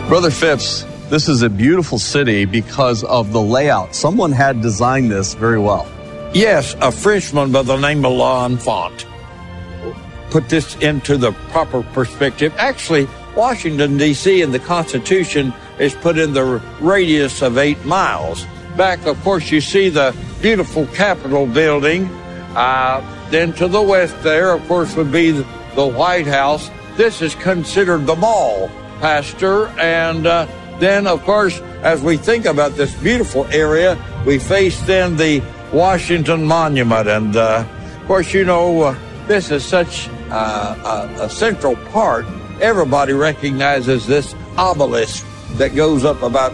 Brother Phipps, this is a beautiful city because of the layout. Someone had designed this very well. Yes, a Frenchman by the name of L'Enfant put this into the proper perspective. Actually, Washington, D.C. in the Constitution is put in the radius of 8 miles. Back, of course, you see the beautiful Capitol building. Then to the west there, of course, would be the White House. This is considered the mall, Pastor. And then, of course, as we think about this beautiful area, we face then the Washington Monument. And, of course, you know, this is such a central part. Everybody recognizes this obelisk that goes up about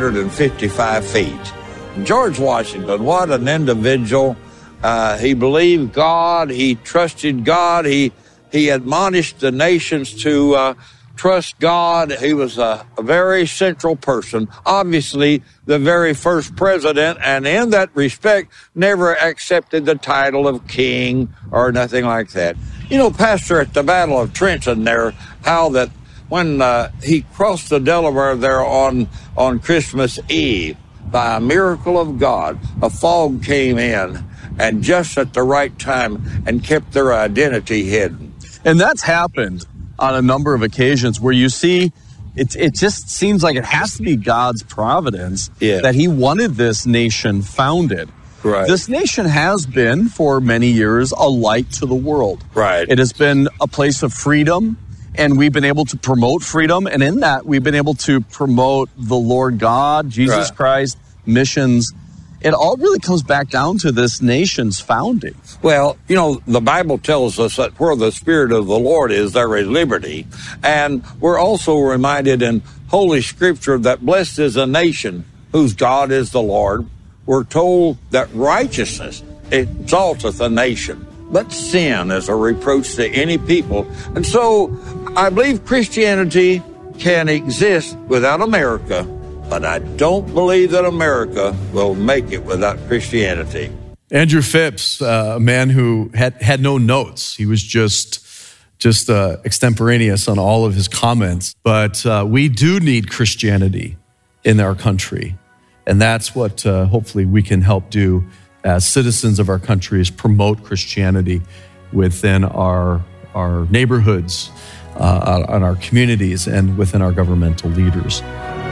855 feet. George Washington, what an individual. He believed God. He trusted God. He admonished the nations to trust God. He was a very central person, obviously the very first president, and in that respect, never accepted the title of king or nothing like that. You know, Pastor, at the Battle of Trenton there, how that when he crossed the Delaware there on Christmas Eve, by a miracle of God, a fog came in, and just at the right time, and kept their identity hidden. And that's happened on a number of occasions where you see it just seems like it has to be God's providence that he wanted this nation founded. Right. This nation has been, for many years, a light to the world. Right. It has been a place of freedom, and we've been able to promote freedom. And in that, we've been able to promote the Lord God, Jesus Christ, missions. It all really comes back down to this nation's founding. Well, you know, the Bible tells us that where the Spirit of the Lord is, there is liberty. And we're also reminded in Holy Scripture that blessed is a nation whose God is the Lord. We're told that righteousness exalteth a nation, but sin is a reproach to any people. And so I believe Christianity can exist without America, but I don't believe that America will make it without Christianity. Andrew Phipps, a man who had no notes. He was just extemporaneous on all of his comments. But we do need Christianity in our country. And that's what hopefully we can help do as citizens of our country, is promote Christianity within our neighborhoods, on our communities, and within our governmental leaders.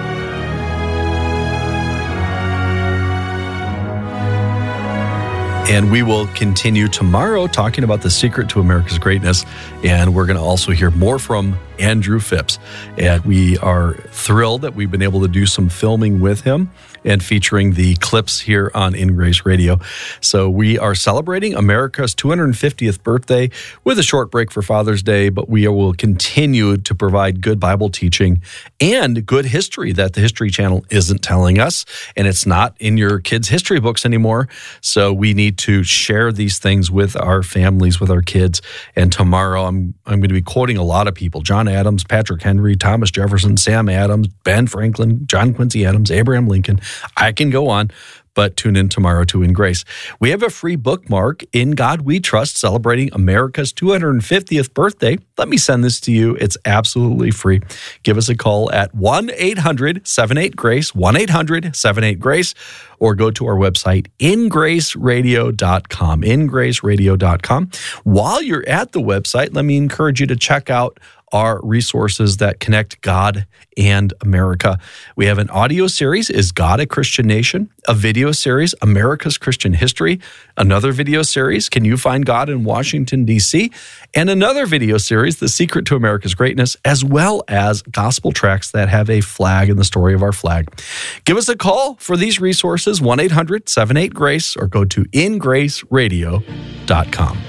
And we will continue tomorrow talking about the secret to America's greatness. And we're going to also hear more from Andrew Phipps. And we are thrilled that we've been able to do some filming with him and featuring the clips here on In Grace Radio. So we are celebrating America's 250th birthday with a short break for Father's Day, but we will continue to provide good Bible teaching and good history that the History Channel isn't telling us, and it's not in your kids' history books anymore. So we need to share these things with our families, with our kids. And tomorrow I'm going to be quoting a lot of people: John Adams, Patrick Henry, Thomas Jefferson, Sam Adams, Ben Franklin, John Quincy Adams, Abraham Lincoln. I can go on, but tune in tomorrow to In Grace. We have a free bookmark, In God We Trust, celebrating America's 250th birthday. Let me send this to you. It's absolutely free. Give us a call at 1-800-78-GRACE, 1-800-78-GRACE, or go to our website, ingraceradio.com, ingraceradio.com. While you're at the website, let me encourage you to check out our resources that connect God and America. We have an audio series, Is God a Christian Nation? A video series, America's Christian History. Another video series, Can You Find God in Washington, D.C.? And another video series, The Secret to America's Greatness, as well as gospel tracts that have a flag in the story of our flag. Give us a call for these resources, 1-800-78-GRACE, or go to ingraceradio.com.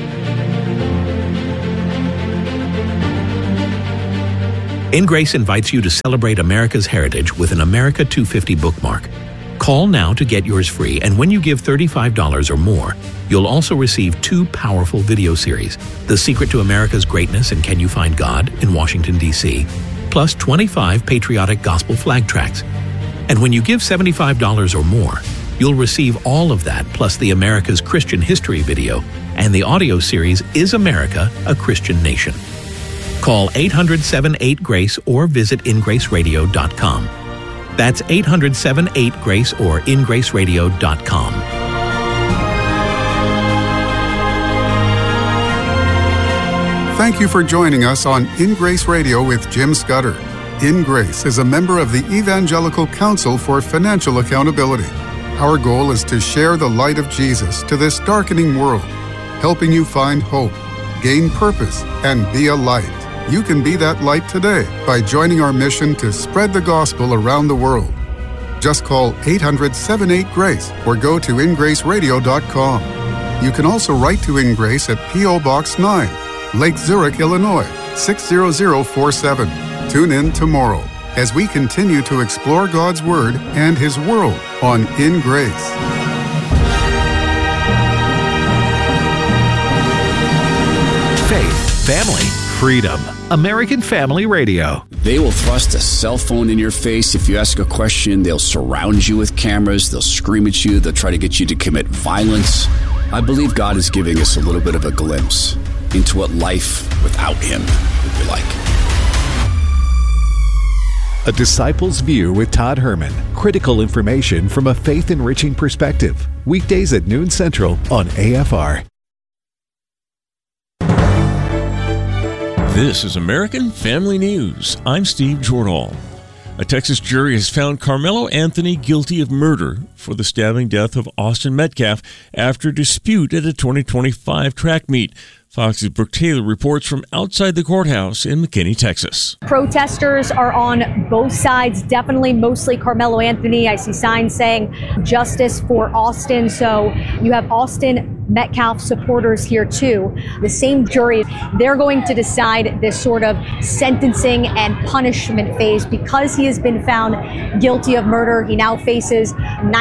In Grace invites you to celebrate America's heritage with an America 250 bookmark. Call now to get yours free, and when you give $35 or more, you'll also receive 2 powerful video series, The Secret to America's Greatness and Can You Find God in Washington, D.C., plus 25 patriotic gospel flag tracts. And when you give $75 or more, you'll receive all of that, plus the America's Christian History video and the audio series, Is America a Christian Nation? Call 800-78-GRACE or visit ingraceradio.com. That's 800-78-GRACE or ingraceradio.com. Thank you for joining us on In Grace Radio with Jim Scudder. In Grace is a member of the Evangelical Council for Financial Accountability. Our goal is to share the light of Jesus to this darkening world, helping you find hope, gain purpose, and be a light. You can be that light today by joining our mission to spread the gospel around the world. Just call 800-78-GRACE or go to ingraceradio.com. You can also write to In Grace at P.O. Box 9, Lake Zurich, Illinois, 60047. Tune in tomorrow as we continue to explore God's Word and His world on In Grace. Faith, family, freedom. American Family Radio. They will thrust a cell phone in your face. If you ask a question, they'll surround you with cameras. They'll scream at you. They'll try to get you to commit violence. I believe God is giving us a little bit of a glimpse into what life without Him would be like. A Disciple's View with Todd Herman. Critical information from a faith-enriching perspective. Weekdays at noon Central on AFR. This is American Family News. I'm Steve Jordahl. A Texas jury has found Carmelo Anthony guilty of murder for the stabbing death of Austin Metcalf after a dispute at a 2025 track meet. Fox's Brooke Taylor reports from outside the courthouse in McKinney, Texas. Protesters are on both sides, definitely mostly Carmelo Anthony. I see signs saying justice for Austin. So you have Austin Metcalf supporters here too. The same jury, they're going to decide this sort of sentencing and punishment phase because he has been found guilty of murder. He now faces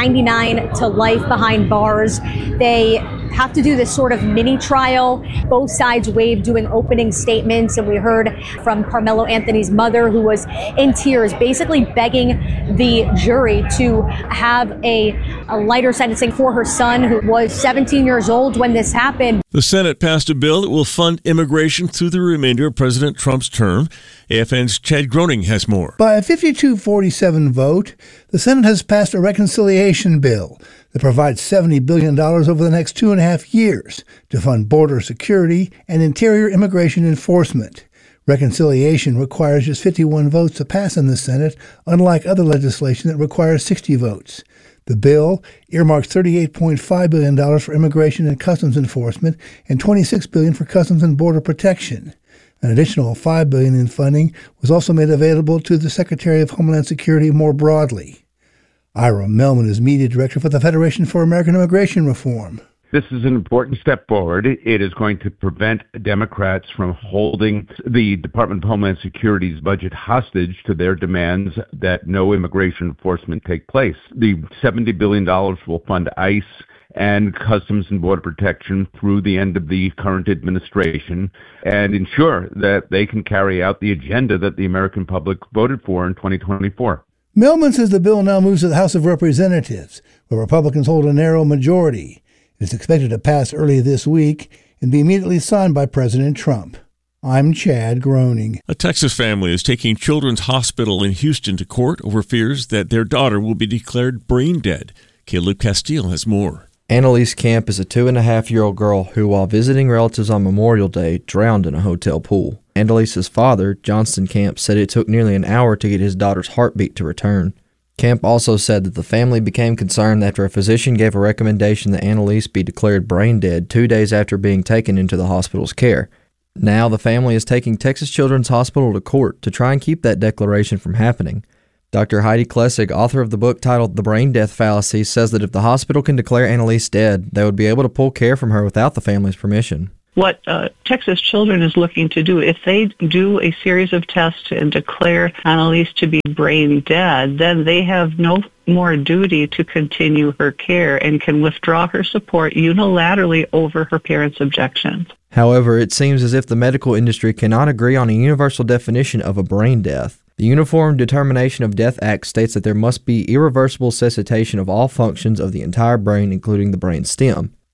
99 to life behind bars. They have to do this sort of mini trial. Both sides waived doing opening statements, and we heard from Carmelo Anthony's mother, who was in tears, basically begging the jury to have a lighter sentencing for her son, who was 17 years old when this happened. The Senate passed a bill that will fund immigration through the remainder of President Trump's term. AFN's Chad Groening has more. By a 52-47 vote, the Senate has passed a reconciliation bill that provides $70 billion over the next 2.5 years to fund border security and interior immigration enforcement. Reconciliation requires just 51 votes to pass in the Senate, unlike other legislation that requires 60 votes. The bill earmarks $38.5 billion for immigration and customs enforcement and $26 billion for customs and border protection. An additional $5 billion in funding was also made available to the Secretary of Homeland Security more broadly. Ira Melman is media director for the Federation for American Immigration Reform. This is an important step forward. It is going to prevent Democrats from holding the Department of Homeland Security's budget hostage to their demands that no immigration enforcement take place. The $70 billion will fund ICE and Customs and Border Protection through the end of the current administration and ensure that they can carry out the agenda that the American public voted for in 2024. Melman says the bill now moves to the House of Representatives, where Republicans hold a narrow majority. It is expected to pass early this week and be immediately signed by President Trump. I'm Chad Groening. A Texas family is taking Children's Hospital in Houston to court over fears that their daughter will be declared brain dead. Caleb Castile has more. Annalise Camp is a 2.5-year-old girl who, while visiting relatives on Memorial Day, drowned in a hotel pool. Annalise's father, Johnston Camp, said it took nearly an hour to get his daughter's heartbeat to return. Camp also said that the family became concerned after a physician gave a recommendation that Annalise be declared brain dead 2 days after being taken into the hospital's care. Now the family is taking Texas Children's Hospital to court to try and keep that declaration from happening. Dr. Heidi Klessig, author of the book titled The Brain Death Fallacy, says that if the hospital can declare Annalise dead, they would be able to pull care from her without the family's permission. What Texas Children is looking to do, if they do a series of tests and declare Annalise to be brain dead, then they have no more duty to continue her care and can withdraw her support unilaterally over her parents' objections. However, it seems as if the medical industry cannot agree on a universal definition of a brain death. The Uniform Determination of Death Act states that there must be irreversible cessation of all functions of the entire brain, including the brain stem.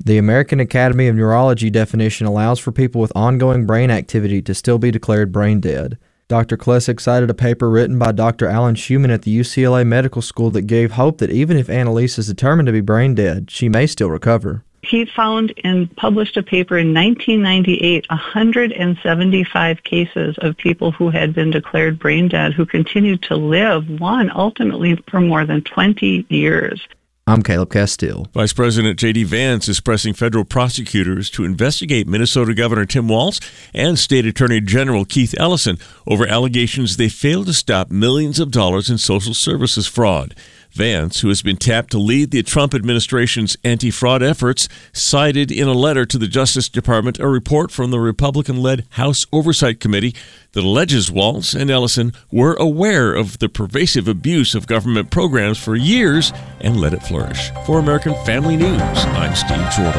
The American Academy of Neurology definition allows for people with ongoing brain activity to still be declared brain dead. Dr. Klesick cited a paper written by Dr. Alan Schumann at the UCLA Medical School that gave hope that even if Annalise is determined to be brain dead, she may still recover. He found and published a paper in 1998, 175 cases of people who had been declared brain dead who continued to live, one ultimately for more than 20 years. I'm Caleb Castile. Vice President J.D. Vance is pressing federal prosecutors to investigate Minnesota Governor Tim Walz and State Attorney General Keith Ellison over allegations they failed to stop millions of dollars in social services fraud. Vance, who has been tapped to lead the Trump administration's anti-fraud efforts, cited in a letter to the Justice Department a report from the Republican-led House Oversight Committee that alleges Walz and Ellison were aware of the pervasive abuse of government programs for years and let it flourish. For American Family News, I'm Steve Jordan.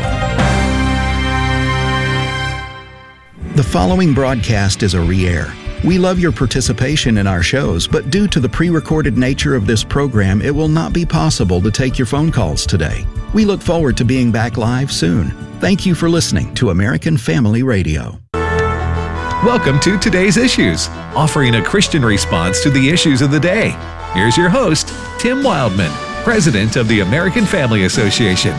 The following broadcast is a re-air. We love your participation in our shows, but due to the pre-recorded nature of this program, it will not be possible to take your phone calls today. We look forward to being back live soon. Thank you for listening to American Family Radio. Welcome to Today's Issues, offering a Christian response to the issues of the day. Here's your host, Tim Wildman, President of the American Family Association.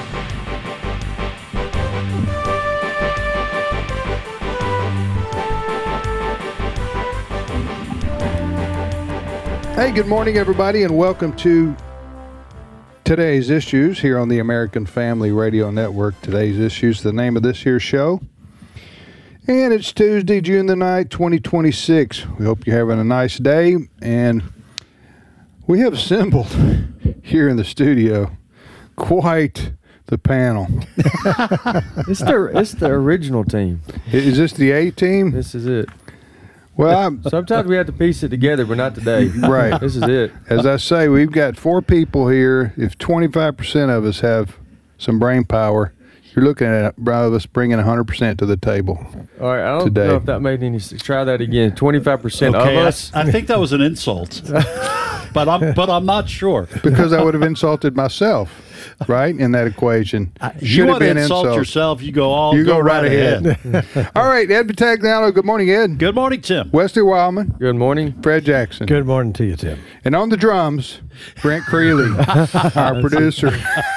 Hey, good morning, everybody, and welcome to Today's Issues here on the American Family Radio Network. Today's Issues, the name of this here show. And it's Tuesday, June the 9th, 2026. We hope you're having a nice day. And we have assembled here in the studio quite the panel. It's the original team. Is this the A team? This is it. Well, sometimes we have to piece it together, but not today. Right. This is it. As I say, we've got 4 people here. If 25% of us have some brain power, you're looking at us bringing 100% to the table. All right. I don't know if that made any. Try that again. 25% of us. I think that was an insult, but I'm not sure because I would have insulted myself. Right in that equation, you want to insult yourself. You go right ahead. All right, Ed Batagliano. Good morning, Ed. Good morning, Tim. Wesley Wildman. Good morning, Fred Jackson. Good morning to you, Tim. And on the drums, Brent Creeley, our producer.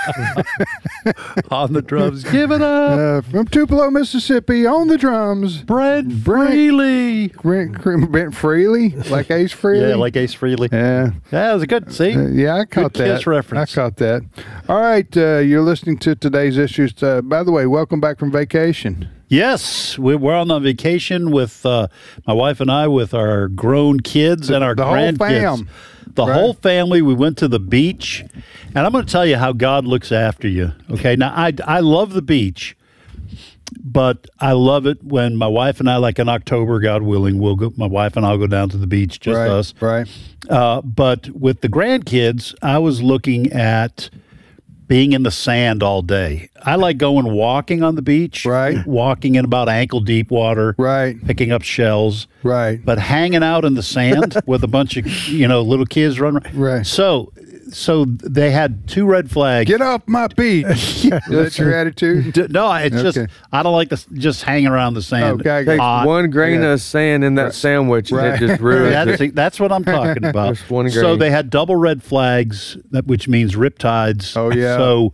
On the drums, give it up from Tupelo, Mississippi. On the drums, Brent Freely. Brent Freely, like Ace Freely. Yeah, like Ace Freely. Yeah, that was a good. See, yeah, I caught good that. Kiss reference. I caught that. All right, you're listening to Today's Issues. By the way, welcome back from vacation. Yes, we're on a vacation with my wife and I, with our grown kids and our grandkids. The whole family. We went to the beach, and I'm going to tell you how God looks after you. Okay, now I love the beach, but I love it when my wife and I, like in October, God willing, my wife and I'll go down to the beach, just us. Right. But with the grandkids, I was looking at being in the sand all day. I like going walking on the beach, right? Walking in about ankle deep water, right? Picking up shells, right? But hanging out in the sand with a bunch of little kids running, right? So they had 2 red flags. Get off my beach. Is that your attitude? No, it's just I don't like just hanging around the sand. Okay, takes one grain of sand in that sandwich, and it just ruins it. That's what I'm talking about. Just one grain. So they had double red flags, which means riptides. Oh yeah. So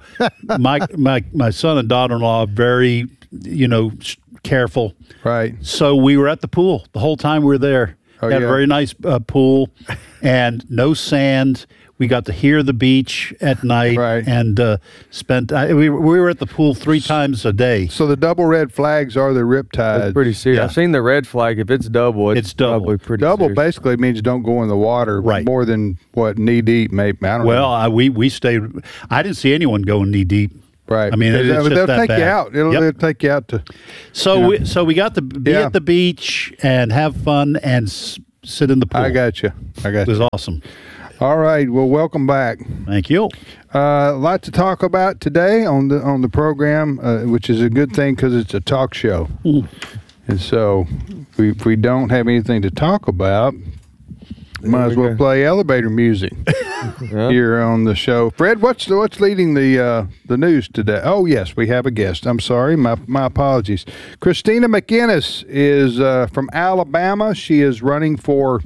my son and daughter-in-law are very careful. Right. So we were at the pool the whole time we were there. Had a very nice pool and no sand. We got to hear the beach at night, and spent. We were at the pool 3 times a day. So the double red flags are the riptides. That's pretty serious. Yeah. I've seen the red flag. If it's double, it's probably pretty. Double serious. basically means don't go in the water more than knee deep, maybe. I don't know. We stayed. I didn't see anyone going knee deep. Right. I mean, they'll take you out. They'll take you out to. So we got to be at the beach and have fun and sit in the pool. I got you. It was awesome. All right. Well, welcome back. Thank you. A lot to talk about today on the program, which is a good thing because it's a talk show. And so if we don't have anything to talk about, Might as well play elevator music here on the show. Fred, what's leading the news today? Oh, yes, we have a guest. I'm sorry, my apologies. Christina McInnes is from Alabama. She is running for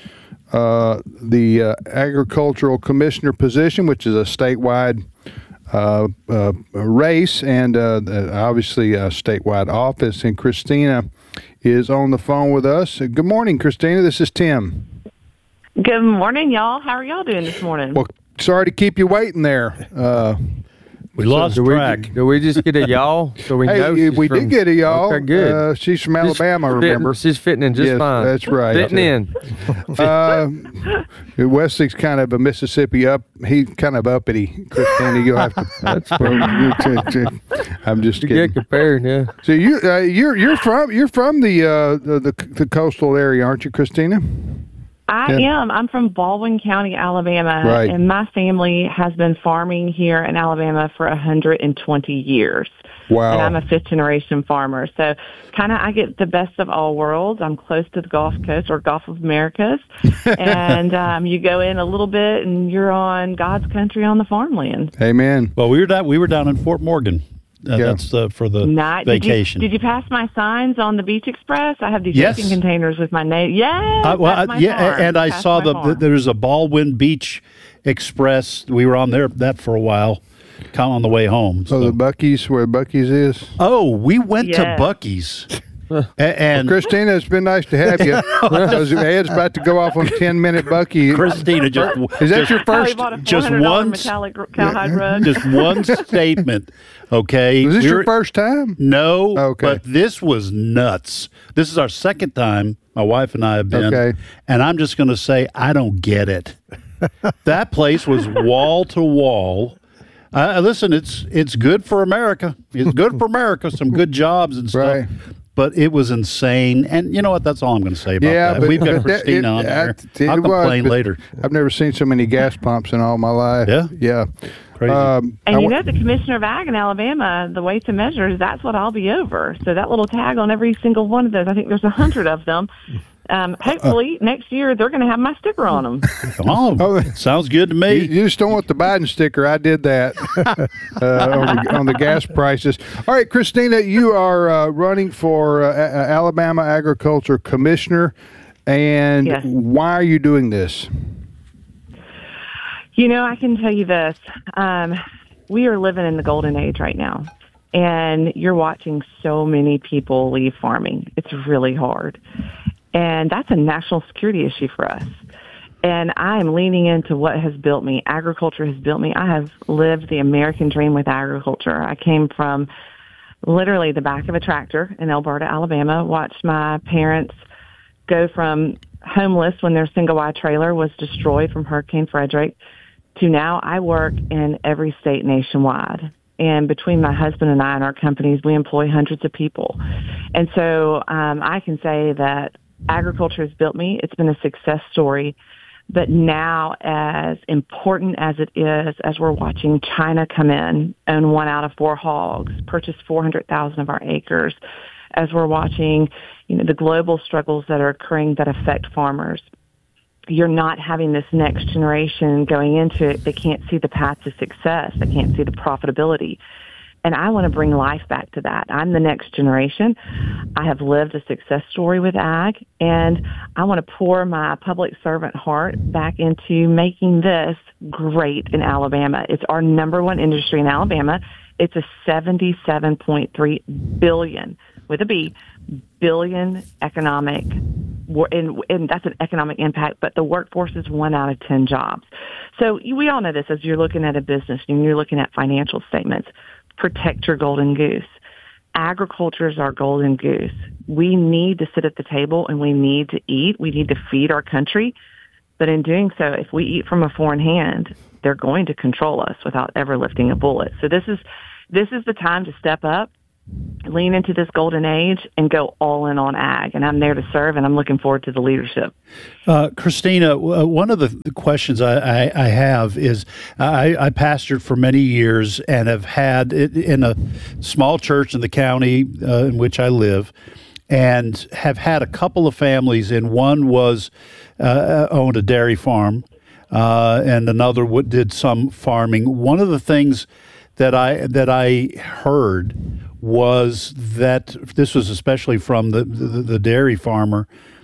the agricultural commissioner position, which is a statewide race and obviously a statewide office. And Christina is on the phone with us. Good morning, Christina. This is Tim. Good morning, y'all. How are y'all doing this morning? Well, sorry to keep you waiting there. We lost track. Did we just get a y'all? So we know we did get a y'all. Okay, good. She's from Alabama, remember? She's fitting in just fine. That's right. Fitting in. Wesley's kind of a Mississippi he's kind of uppity. Christina, you'll have to. That's funny. I'm just kidding. Get compared, yeah. So you're from the coastal area, aren't you, Christina? I am. I'm from Baldwin County, Alabama, right. And my family has been farming here in Alabama for 120 years. Wow. And I'm a fifth-generation farmer. So kind of I get the best of all worlds. I'm close to the Gulf Coast or Gulf of Americas. And you go in a little bit, and you're on God's country on the farmland. Amen. Well, we were down in Fort Morgan. That's for the vacation. Did you pass my signs on the Beach Express? I have these shipping containers with my name. Yes, and I saw there's a Baldwin Beach Express. We were on that for a while, kind of on the way home. So the Buc-ee's, where Buc-ee's is? Oh, we went to Buc-ee's. And Christina, it's been nice to have you. Because Ed's about to go off on 10-minute Buc-ee. Christina, is that your first? Just one metallic cowhide rug. Just one statement. Okay. Was this your first time? No. Okay. But this was nuts. This is our second time my wife and I have been. Okay. And I'm just going to say I don't get it. That place was wall to wall. Listen, it's good for America. It's good for America. Some good jobs and stuff. Right. But it was insane. And you know what? That's all I'm going to say about that. We've got Christina on there. I'll complain later. I've never seen so many gas pumps in all my life. Yeah? Crazy. And the Commissioner of Ag in Alabama, the weights and measures, that's what I'll be over. So that little tag on every single one of those, I think there's 100 of them. Hopefully next year they're going to have my sticker on them. Oh, sounds good to me. You just don't want the Biden sticker. I did that on the gas prices. All right, Christina, you are running for Alabama Agriculture Commissioner, and yes. Why are you doing this? I can tell you this. We are living in the golden age right now, and you're watching so many people leave farming. It's really hard. And that's a national security issue for us. And I am leaning into what has built me. Agriculture has built me. I have lived the American dream with agriculture. I came from literally the back of a tractor in Alberta, Alabama, watched my parents go from homeless when their single-wide trailer was destroyed from Hurricane Frederick to now I work in every state nationwide. And between my husband and I and our companies, we employ hundreds of people. And so I can say that agriculture has built me. It's been a success story. But now, as important as it is, as we're watching China come in, own 1 out of 4 hogs, purchase 400,000 of our acres, as we're watching, the global struggles that are occurring that affect farmers, you're not having this next generation going into it. They can't see the path to success. They can't see the profitability. And I want to bring life back to that. I'm the next generation. I have lived a success story with ag, and I want to pour my public servant heart back into making this great in Alabama. It's our number one industry in Alabama. It's a $77.3 billion, with a B, billion economic, and that's an economic impact, but the workforce is 1 out of 10 jobs. So we all know this as you're looking at a business and you're looking at financial statements. Protect your golden goose. Agriculture is our golden goose. We need to sit at the table and we need to eat. We need to feed our country. But in doing so, if we eat from a foreign hand, they're going to control us without ever lifting a bullet. So this is the time to step up, lean into this golden age, and go all in on ag. And I'm there to serve, and I'm looking forward to the leadership. Christina, one of the questions I have is I pastored for many years and have had it in a small church in the county in which I live. and have had a couple of families in. One was owned a dairy farm, and another did some farming. One of the things that I heard was that this was especially from the dairy farmer,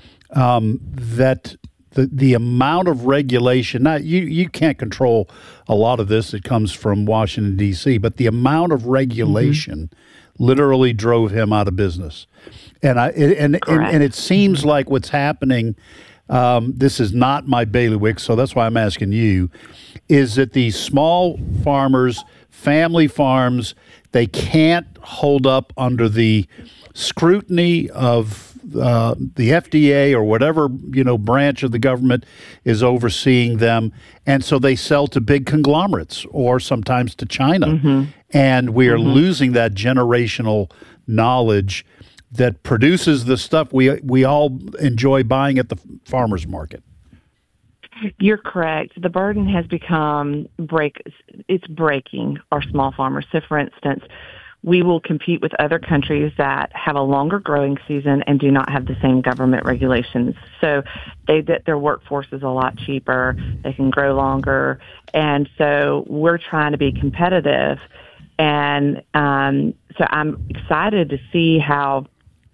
that the amount of regulation, now you can't control a lot of this, it comes from Washington, D.C., but the amount of regulation literally drove him out of business. And it seems like what's happening, this is not my bailiwick, so that's why I'm asking you, is that these small farmers, family farms, they can't hold up under the scrutiny of the FDA or whatever branch of the government is overseeing them, and so they sell to big conglomerates or sometimes to China, and we are losing that generational knowledge that produces the stuff we all enjoy buying at the farmers market. You're correct. The burden has become it's breaking our small farmers. So, for instance, we will compete with other countries that have a longer growing season and do not have the same government regulations. So their workforce is a lot cheaper. They can grow longer. And so we're trying to be competitive. And so I'm excited to see how,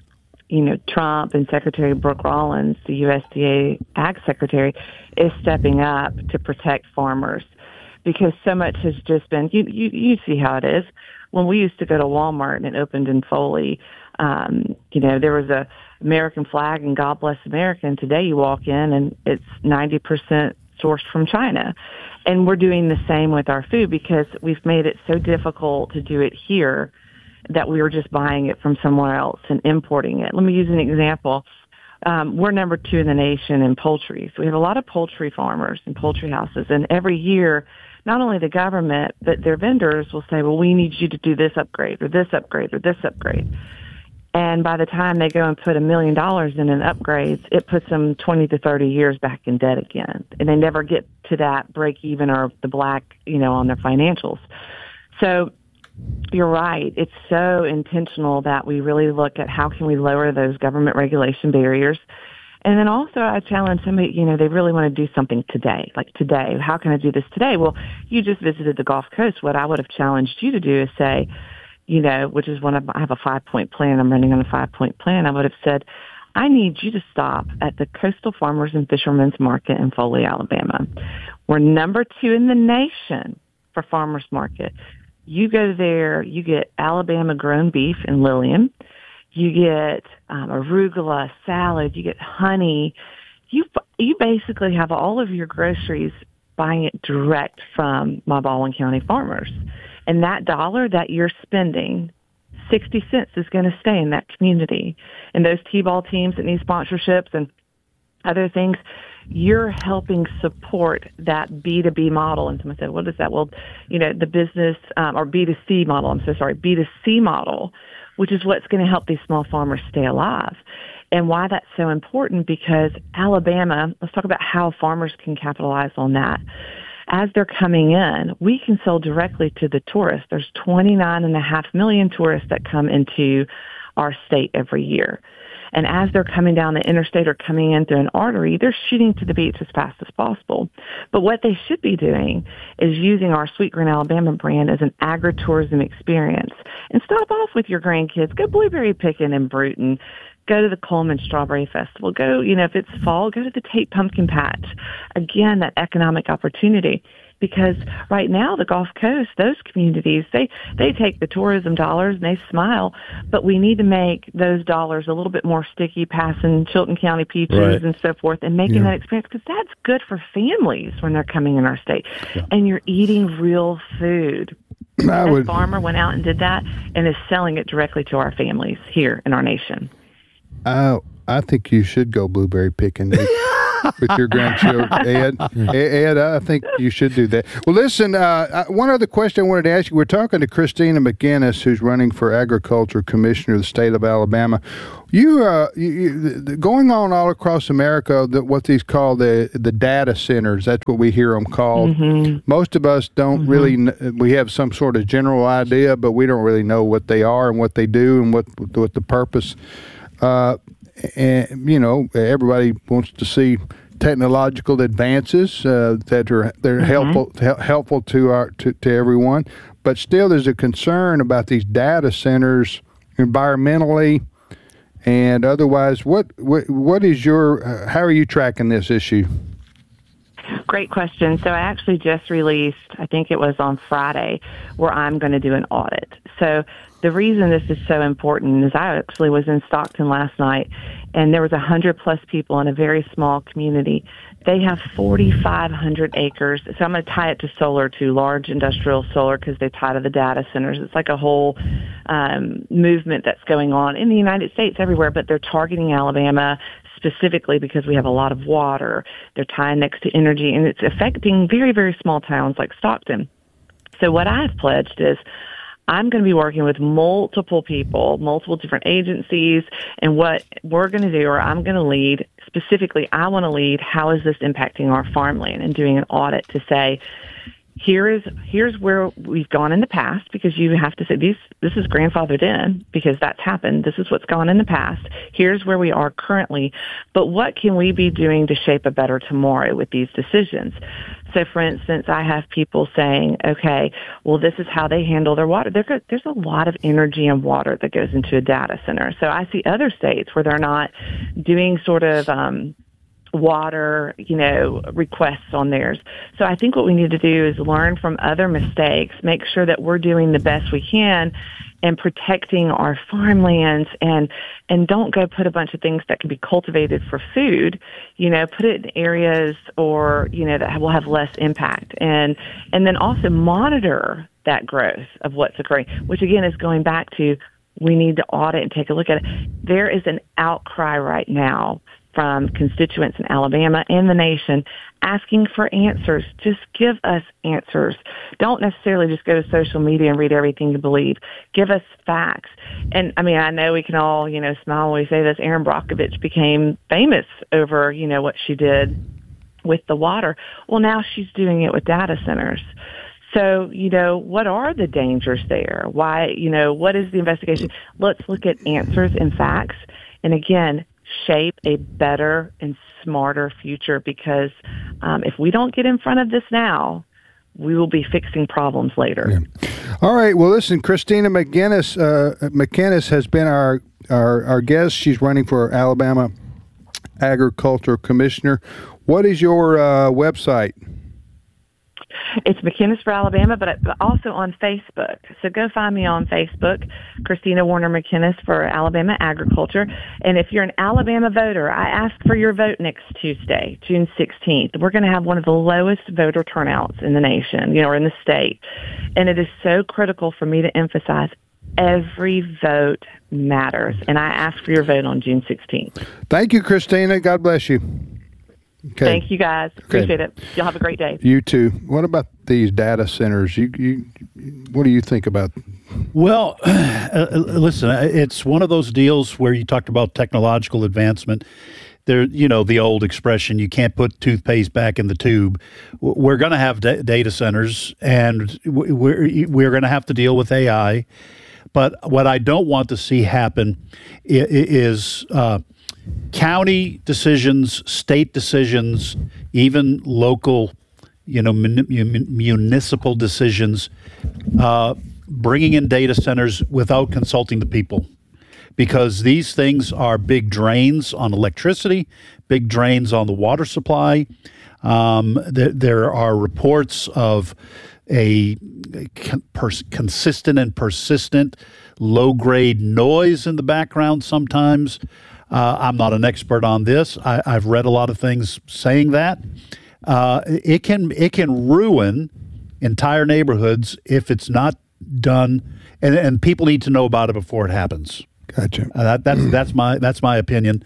Trump and Secretary Brooke Rollins, the USDA Ag Secretary, is stepping up to protect farmers, because so much has just been, you see how it is. When we used to go to Walmart and it opened in Foley, there was a American flag and God Bless America. And today you walk in and it's 90% sourced from China. And we're doing the same with our food because we've made it so difficult to do it here that we were just buying it from somewhere else and importing it. Let me use an example. We're number 2 in the nation in poultry. So we have a lot of poultry farmers and poultry houses. And every year, not only the government, but their vendors will say, well, we need you to do this upgrade or this upgrade or this upgrade. And by the time they go and put $1 million in an upgrade, it puts them 20 to 30 years back in debt again. And they never get to that break even or the black, on their financials. So you're right. It's so intentional that we really look at how can we lower those government regulation barriers. And then also I challenge somebody, they really want to do something today. Like today, how can I do this today? Well, you just visited the Gulf Coast. What I would have challenged you to do is say, which is I have a 5-point plan. I'm running on a 5-point plan. I would have said, I need you to stop at the Coastal Farmers and Fishermen's Market in Foley, Alabama. We're number 2 in the nation for farmers market. You go there, you get Alabama grown beef in Lillian. You get arugula, salad, you get honey. You basically have all of your groceries buying it direct from my Baldwin County farmers. And that dollar that you're spending, 60 cents is going to stay in that community. And those T-ball teams that need sponsorships and other things, you're helping support that B2B model. And someone said, what is that? Well, the business or B2C model, B2C model, which is what's going to help these small farmers stay alive. And why that's so important, because Alabama, let's talk about how farmers can capitalize on that. As they're coming in, we can sell directly to the tourists. There's 29.5 million tourists that come into our state every year. And as they're coming down the interstate or coming in through an artery, they're shooting to the beach as fast as possible. But what they should be doing is using our Sweetgreen Alabama brand as an agritourism experience. And stop off with your grandkids. Go blueberry picking in Bruton. Go to the Coleman Strawberry Festival. Go, if it's fall, go to the Tate Pumpkin Patch. Again, that economic opportunity. Because right now, the Gulf Coast, those communities, they take the tourism dollars and they smile, but we need to make those dollars a little bit more sticky, passing Chilton County peaches and so forth, and making that experience, because that's good for families when they're coming in our state. Yeah. And you're eating real food. A farmer went out and did that and is selling it directly to our families here in our nation. I think you should go blueberry picking with your grandchildren, Ed. Ed, I think you should do that. Well, listen, one other question I wanted to ask you. We're talking to Christina McGinnis, who's running for Agriculture Commissioner of the state of Alabama. You going on all across America, what these call the data centers. That's what we hear them called. Mm-hmm. Most of us don't really. We have some sort of general idea, but we don't really know what they are and what they do and what the purpose And, everybody wants to see technological advances they're helpful to everyone. But still, there's a concern about these data centers environmentally and otherwise. What is your how are you tracking this issue? Great question. So I actually just released, I think it was on Friday, where I'm going to do an audit. So the reason this is so important is I actually was in Stockton last night, and there was 100+ people in a very small community. They have 4,500 acres. So I'm going to tie it to solar, to large industrial solar, because they tie to the data centers. It's like a whole movement that's going on in the United States everywhere, but they're targeting Alabama specifically because we have a lot of water. They're tying next to energy, and it's affecting very, very small towns like Stockton. So what I've pledged is I'm going to be working with multiple people, multiple different agencies, and what we're going to do, or I'm going to lead, specifically, I want to lead how is this impacting our farmland, and doing an audit to say, here's where we've gone in the past, because you have to say this is grandfathered in because that's happened. This is what's gone in the past. Here's where we are currently. But what can we be doing to shape a better tomorrow with these decisions? So, for instance, I have people saying, okay, well, this is how they handle their water. There's a lot of energy and water that goes into a data center. So I see other states where they're not doing sort of water, requests on theirs. So I think what we need to do is learn from other mistakes, make sure that we're doing the best we can and protecting our farmlands, and don't go put a bunch of things that can be cultivated for food, put it in areas or, that will have less impact. And then also monitor that growth of what's occurring, which again is going back to, we need to audit and take a look at it. There is an outcry right now from constituents in Alabama and the nation asking for answers. Just give us answers. Don't necessarily just go to social media and read everything you believe. Give us facts. And I know we can all, smile when we say this. Erin Brockovich became famous over, what she did with the water. Well, now she's doing it with data centers. So, what are the dangers there? Why, what is the investigation? Let's look at answers and facts. And again, shape a better and smarter future, because if we don't get in front of this now, we will be fixing problems later. Yeah. All right. Well, listen, Christina McInnis has been our guest. She's running for Alabama Agriculture Commissioner. What is your website? It's McInnis for Alabama, but also on Facebook. So go find me on Facebook, Christina Warner McInnis for Alabama Agriculture. And if you're an Alabama voter, I ask for your vote next Tuesday, June 16th. We're going to have one of the lowest voter turnouts in the nation, or in the state. And it is so critical for me to emphasize every vote matters. And I ask for your vote on June 16th. Thank you, Christina. God bless you. Okay. Thank you, guys. Appreciate it. Y'all have a great day. You too. What about these data centers? What do you think about? Well, listen, it's one of those deals where you talked about technological advancement. There, the old expression, you can't put toothpaste back in the tube. We're going to have data centers, and we're going to have to deal with AI. But what I don't want to see happen is county decisions, state decisions, even local, municipal decisions, bringing in data centers without consulting the people. Because these things are big drains on electricity, big drains on the water supply. There are reports of a consistent and persistent low-grade noise in the background sometimes. I'm not an expert on this. I've read a lot of things saying that. It can ruin entire neighborhoods if it's not done, and people need to know about it before it happens. Gotcha. That's my opinion.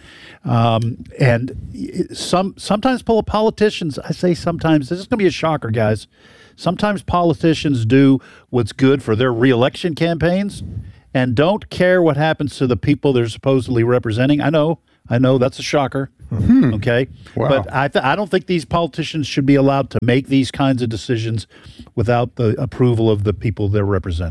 And sometimes politicians, I say sometimes, this is going to be a shocker, guys. Sometimes politicians do what's good for their reelection campaigns and don't care what happens to the people they're supposedly representing. I know that's a shocker. Mm-hmm. Okay. Wow. But I don't think these politicians should be allowed to make these kinds of decisions without the approval of the people they're representing.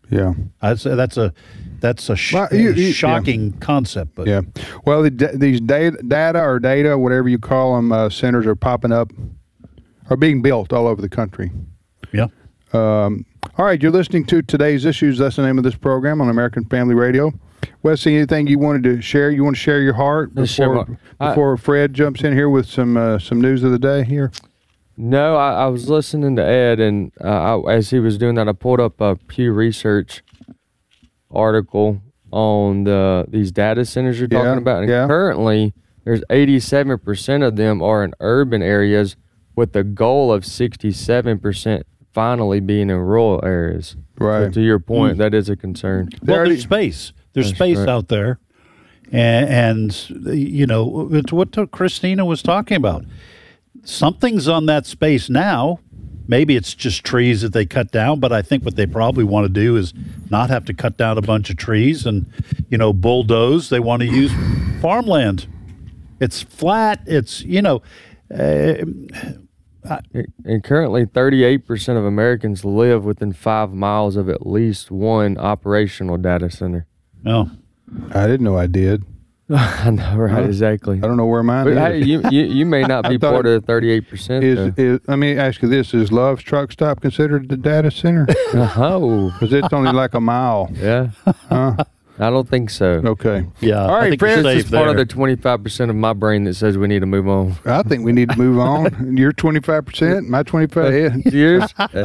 Yeah, I'd say that's a shocking concept. But yeah, well, these data, whatever you call them, centers are popping up, are being built all over the country. Yeah. All right, you're listening to Today's Issues. That's the name of this program on American Family Radio. Wesley, anything you wanted to share? You want to share your heart before Fred jumps in here with some news of the day here? No, I was listening to Ed, and as he was doing that, I pulled up a Pew Research article on these data centers you're talking about. And currently, there's 87% of them are in urban areas, with the goal of 67% finally being in rural areas. Right. So to your point, that is a concern. Well, there's space. There's space out there. And you know, it's what Christina was talking about. Something's on that space now. Maybe it's just trees that they cut down, but I think what they probably want to do is not have to cut down a bunch of trees and, you know, bulldoze. They want to use farmland. It's flat. It's, you know. And currently, 38% of Americans live within 5 miles of at least one operational data center. No. I didn't know I did. I know, right? Exactly. I don't know where mine is. Hey, you may not be part of the 38%. Let me ask you this. Is Love's Truck Stop considered the data center? Oh. Because it's only like a mile. Yeah. I don't think so. Okay. Yeah. All right, Fred. This is part of the 25% of my brain that says we need to move on. I think we need to move on. You're 25%, my 25%. Yours?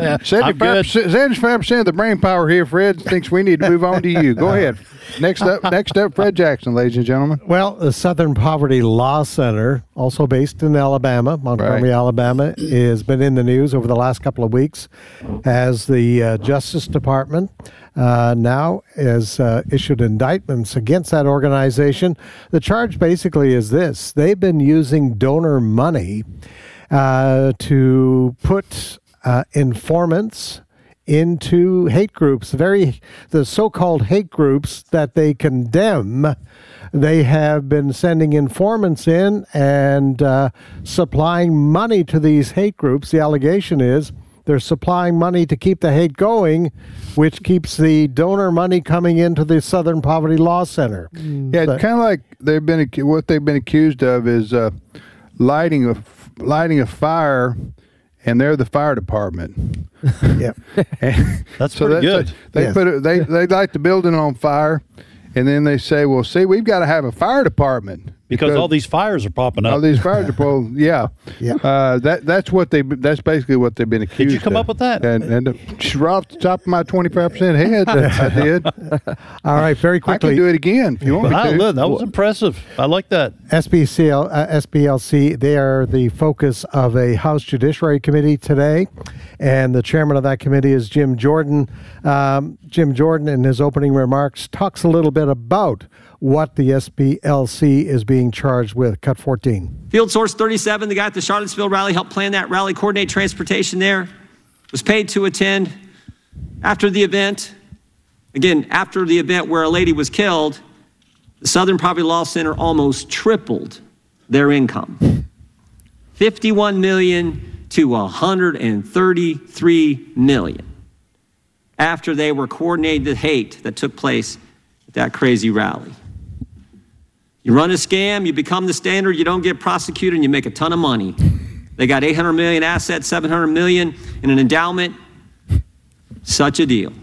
75% of the brain power here, Fred, thinks we need to move on to you. Go ahead. Next up, Fred Jackson, ladies and gentlemen. Well, the Southern Poverty Law Center, also based in Alabama, Montgomery, Alabama, has been in the news over the last couple of weeks as the Justice Department now has issued indictments against that organization. The charge basically is this. They've been using donor money to put informants into hate groups, the so-called hate groups that they condemn. They have been sending informants in and supplying money to these hate groups. The allegation is they're supplying money to keep the hate going, which keeps the donor money coming into the Southern Poverty Law Center. Yeah, it's kind of like what they've been accused of is lighting a fire. And they're the fire department. Yeah, that's pretty good. They light the building on fire, and then they say, "Well, see, we've got to have a fire department because all these fires are popping up. All these fires are yeah. That's basically what they've been accused of. Did you come up with that? And right off the top of my 25% head, I did. All right, very quickly. I can do it again if you want me to. That was impressive. I like that. SPLC, they are the focus of a House Judiciary Committee today, and the chairman of that committee is Jim Jordan. Jim Jordan, in his opening remarks, talks a little bit about what the SPLC is being charged with. Cut 14. Field Source 37, the guy at the Charlottesville rally, helped plan that rally, coordinate transportation there, was paid to attend. After the event where a lady was killed, the Southern Poverty Law Center almost tripled their income. $51 million to $133 million after they were coordinating the hate that took place at that crazy rally. You run a scam, you become the standard, you don't get prosecuted, and you make a ton of money. They got $800 million assets, $700 million in an endowment. Such a deal.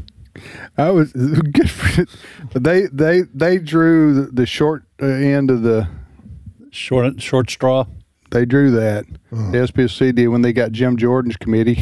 They drew the short end of the short straw. They drew that. The SPLC did when they got Jim Jordan's committee.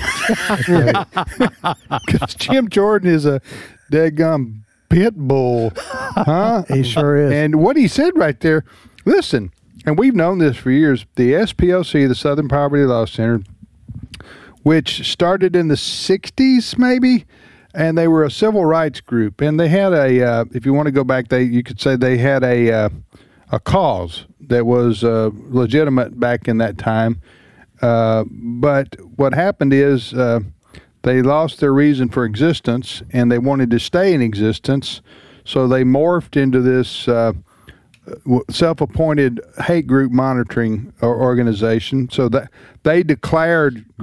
Because Jim Jordan is a daggum pit bull, huh? He sure is. And what he said right there, listen, and we've known this for years, the SPLC, the Southern Poverty Law Center, which started in the 60s maybe, and they were a civil rights group, and they had if you want to go back, you could say they had a cause that was legitimate back in that time. But what happened is they lost their reason for existence, and they wanted to stay in existence, so they morphed into this self-appointed hate group monitoring organization. So that they declared